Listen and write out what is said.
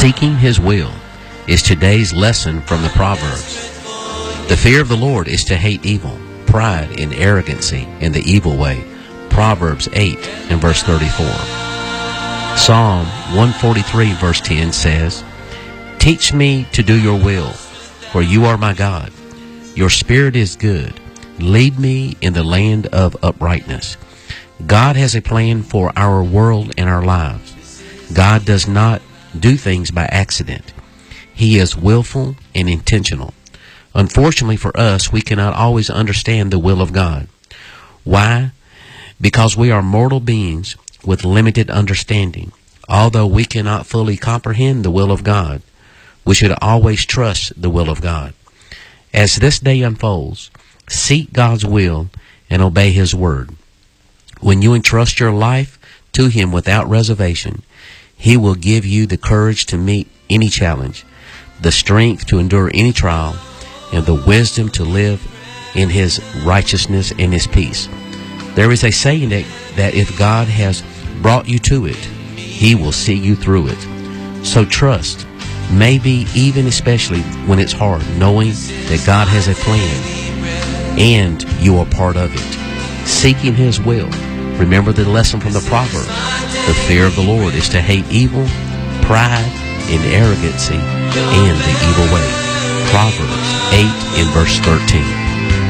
Seeking His will is today's lesson from the Proverbs. The fear of the Lord is to hate evil, pride and arrogancy in the evil way. Proverbs 8 and verse 34. Psalm 143 verse 10 says, Teach me to do your will, for you are my God. Your spirit is good. Lead me in the land of uprightness. God has a plan for our world and our lives. God does not do things by accident. He is willful and intentional. Unfortunately for us, we cannot always understand the will of God. Why? Because we are mortal beings with limited understanding. Although we cannot fully comprehend the will of God, we should always trust the will of God. As this day unfolds, seek God's will and obey His word. When you entrust your life to Him without reservation, He will give you the courage to meet any challenge, the strength to endure any trial, and the wisdom to live in His righteousness and His peace. There is a saying that if God has brought you to it, He will see you through it. So trust, maybe even especially when it's hard, knowing that God has a plan and you are part of it. Seeking His will. Remember the lesson from the Proverbs. The fear of the Lord is to hate evil, pride, and arrogancy, and the evil way. Proverbs 8 and verse 13.